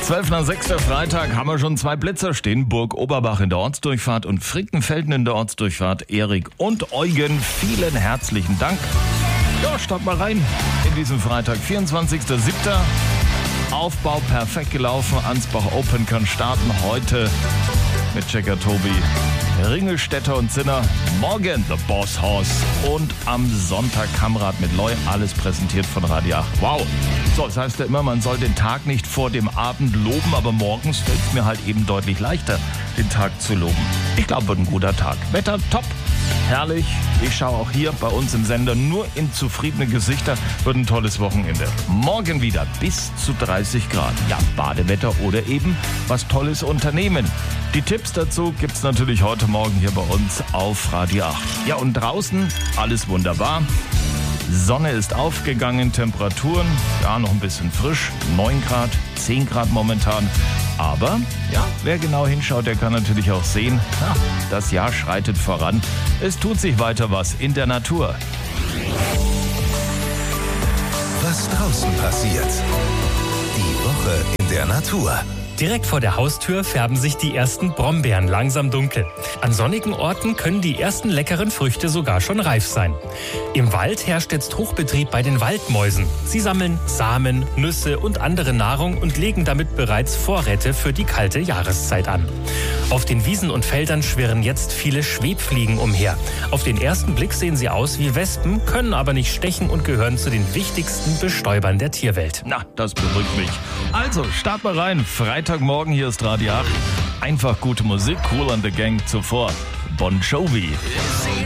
12 nach 6. Freitag haben wir schon 2 Blitzer stehen. Burg Oberbach in der Ortsdurchfahrt und Frickenfelden in der Ortsdurchfahrt. Erik und Eugen, vielen herzlichen Dank. Ja, starten mal rein in diesen Freitag, 24.07. Aufbau perfekt gelaufen. Ansbach Open kann starten heute mit Checker Tobi, Ringelstädter und Zinner. Morgen The Boss Horse und am Sonntag Kamrad mit Loi. Alles präsentiert von Radio 8. Wow. So, das heißt ja immer, man soll den Tag nicht vor dem Abend loben, aber morgens fällt es mir halt eben deutlich leichter, den Tag zu loben. Ich glaube, wird ein guter Tag. Wetter top, herrlich. Ich schaue auch hier bei uns im Sender nur in zufriedene Gesichter. Wird ein tolles Wochenende. Morgen wieder bis zu 30 Grad. Ja, Badewetter oder eben was Tolles unternehmen. Die Tipps dazu gibt's natürlich heute Morgen hier bei uns auf Radio 8. Ja, und draußen alles wunderbar. Sonne ist aufgegangen, Temperaturen, ja, noch ein bisschen frisch, 9 Grad, 10 Grad momentan. Aber, ja, wer genau hinschaut, der kann natürlich auch sehen, das Jahr schreitet voran. Es tut sich weiter was in der Natur. Was draußen passiert. Die Woche in der Natur. Direkt vor der Haustür färben sich die ersten Brombeeren langsam dunkel. An sonnigen Orten können die ersten leckeren Früchte sogar schon reif sein. Im Wald herrscht jetzt Hochbetrieb bei den Waldmäusen. Sie sammeln Samen, Nüsse und andere Nahrung und legen damit bereits Vorräte für die kalte Jahreszeit an. Auf den Wiesen und Feldern schwirren jetzt viele Schwebfliegen umher. Auf den ersten Blick sehen sie aus wie Wespen, können aber nicht stechen und gehören zu den wichtigsten Bestäubern der Tierwelt. Na, das beruhigt mich. Also, start mal rein. Freitagmorgen, hier ist Radio 8. Einfach gute Musik, Kool and the Gang zuvor. Bon Jovi.